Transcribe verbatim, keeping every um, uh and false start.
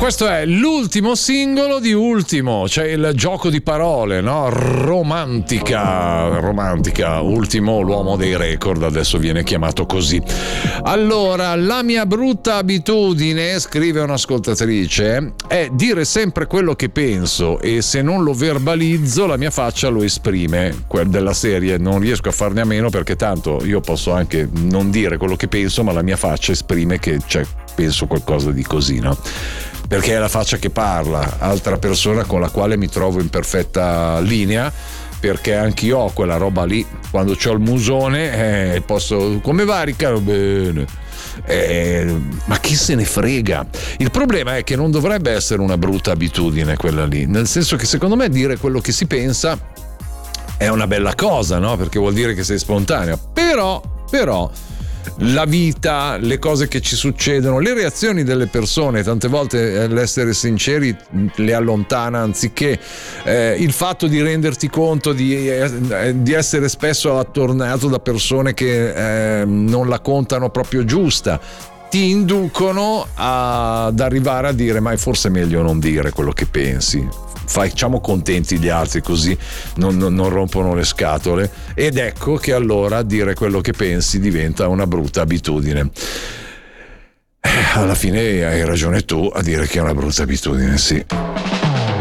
Questo è l'ultimo singolo di Ultimo, c'è il gioco di parole, no? Romantica, romantica, Ultimo, l'uomo dei record, adesso viene chiamato così. Allora, la mia brutta abitudine, scrive un'ascoltatrice, è dire sempre quello che penso e se non lo verbalizzo la mia faccia lo esprime. Quel della serie non riesco a farne a meno perché tanto io posso anche non dire quello che penso, ma la mia faccia esprime che cioè, penso qualcosa di così, no? Perché è la faccia che parla, altra persona con la quale mi trovo in perfetta linea, perché anch'io ho quella roba lì, quando c'ho il musone eh, posso, come va Riccardo? Bene. Eh, ma chi se ne frega? Il problema è che non dovrebbe essere una brutta abitudine quella lì, nel senso che secondo me dire quello che si pensa è una bella cosa, no? Perché vuol dire che sei spontaneo, però, però la vita, le cose che ci succedono, le reazioni delle persone, tante volte l'essere sinceri le allontana, anziché eh, il fatto di renderti conto di, eh, di essere spesso attornato da persone che eh, non la contano proprio giusta, ti inducono ad arrivare a dire ma è forse meglio non dire quello che pensi. Facciamo contenti gli altri così non, non, non rompono le scatole, ed ecco che allora dire quello che pensi diventa una brutta abitudine. Eh, alla fine hai ragione tu a dire che è una brutta abitudine, sì.